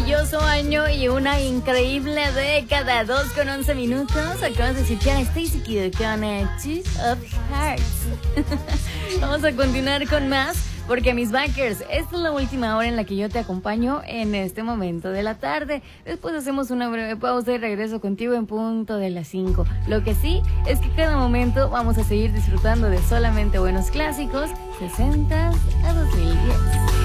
maravilloso año y una increíble década. 2:11. Acabas de escuchar a Stacy Kidd con Two of Hearts. Vamos a continuar con más, porque mis backers, esta es la última hora en la que yo te acompaño en este momento de la tarde. Después hacemos una breve pausa y regreso contigo en punto de las 5. Lo que sí es que cada momento vamos a seguir disfrutando de solamente buenos clásicos, 60s a 2010.